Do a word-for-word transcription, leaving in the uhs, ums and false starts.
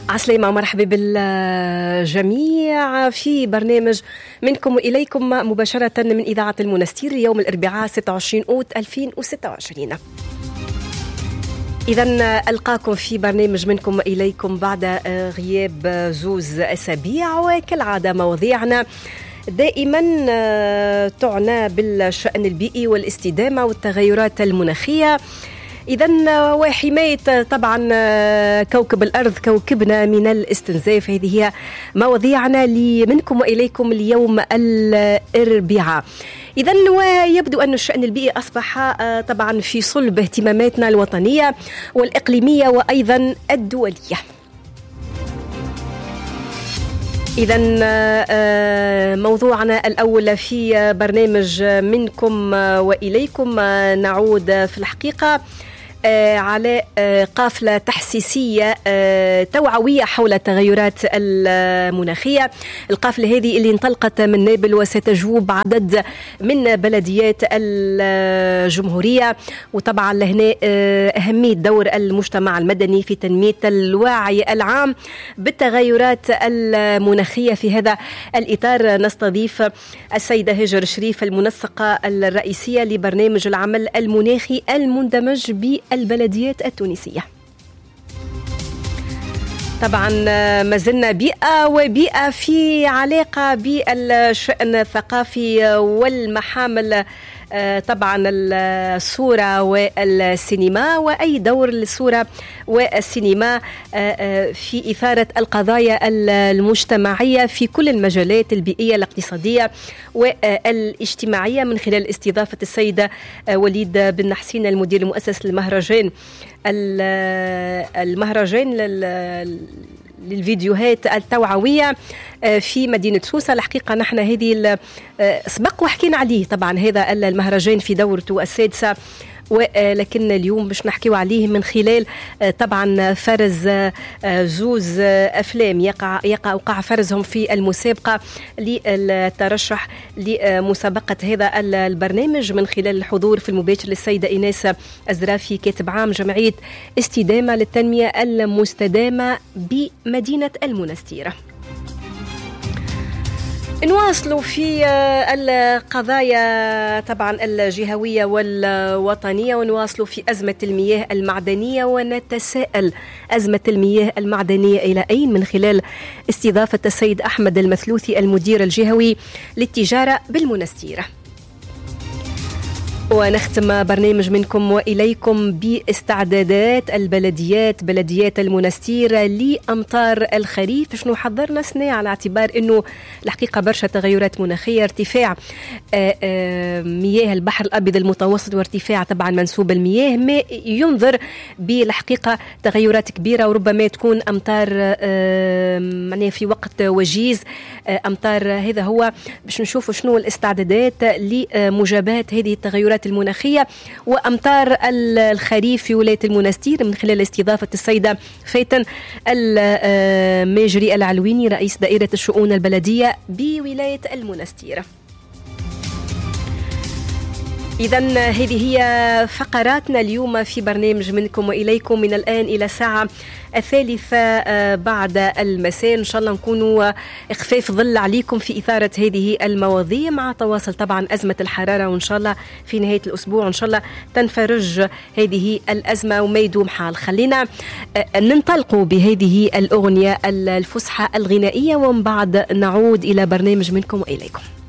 عسلامة ومرحبا بالجميع في برنامج منكم وإليكم مباشرة من إذاعة المنستير يوم الأربعاء ستة وعشرين أوت ألفين وستة وعشرين. إذن ألقاكم في برنامج منكم وإليكم بعد غياب زوز أسابيع، وكالعادة مواضيعنا دائما تعنى بالشأن البيئي والاستدامة والتغيرات المناخية. إذن وحماية طبعا كوكب الأرض كوكبنا من الاستنزاف، هذه هي مواضيعنا منكم وإليكم اليوم الأربعاء. إذن ويبدو أن الشأن البيئي أصبح طبعا في صلب اهتماماتنا الوطنية والإقليمية وأيضا الدولية. إذن موضوعنا الأول في برنامج منكم وإليكم نعود في الحقيقة على قافلة تحسيسية توعوية حول التغيرات المناخية. القافلة هذه اللي انطلقت من نابل وستجوب عدد من بلديات الجمهورية، وطبعا لهنا أهمية دور المجتمع المدني في تنمية الوعي العام بالتغيرات المناخية. في هذا الإطار نستضيف السيدة هاجر شريف المنسقة الرئيسية لبرنامج العمل المناخي المندمج ب البلديات التونسية. طبعا ما زلنا بيئة وبيئة في علاقة بالشأن الثقافي والمحامل، طبعا الصورة والسينما، وأي دور للصورة والسينما في إثارة القضايا المجتمعية في كل المجالات البيئية الاقتصادية والاجتماعية، من خلال استضافة السيدة وليد بن نحسين المدير المؤسس للمهرجان المهرجان للفيديوهات التوعوية في مدينة سوسة. الحقيقة نحن هذه سبق وحكينا عليه، طبعا هذا المهرجان في دورته السادسة، ولكن اليوم باش نحكيو عليه من خلال طبعا فرز زوز أفلام يقع يقع وقع فرزهم في المسابقة للترشح لمسابقة هذا البرنامج، من خلال الحضور في المباشر للسيدة إيناس الزرافي كاتب عام جمعية استدامة للتنمية المستدامة بمدينة المنستير. نواصلوا في القضايا طبعا الجهوية والوطنية، ونواصلوا في أزمة المياه المعدنية، ونتساءل أزمة المياه المعدنية إلى أين، من خلال استضافة السيد أحمد المثلوثي المدير الجهوي للتجارة بالمنستير. ونختم برنامج منكم وإليكم باستعدادات البلديات بلديات المنستير لأمطار الخريف. شنو حضرنا سنة على اعتبار أنه الحقيقة برشا تغيرات مناخية، ارتفاع مياه البحر الأبيض المتوسط وارتفاع طبعا منسوب المياه، ما ينظر بالحقيقة تغيرات كبيرة، وربما تكون أمطار معناها في وقت وجيز أمطار. هذا هو باش نشوفوا شنو الاستعدادات لمجابهة هذه التغيرات المناخية وأمطار الخريف في ولاية المنستير، من خلال استضافة السيدة فاتن الماجري العلويني رئيس دائرة الشؤون البلدية بولاية المنستير. إذن هذه هي فقراتنا اليوم في برنامج منكم وإليكم من الآن إلى الساعة الثالثة بعد المساء. إن شاء الله نكونوا إخفاف ظل عليكم في إثارة هذه المواضيع، مع تواصل طبعا أزمة الحرارة، وإن شاء الله في نهاية الأسبوع إن شاء الله تنفرج هذه الأزمة وما يدوم حال. خلينا ننطلقوا بهذه الأغنية الفصحى الغنائية، ومن بعد نعود إلى برنامج منكم وإليكم.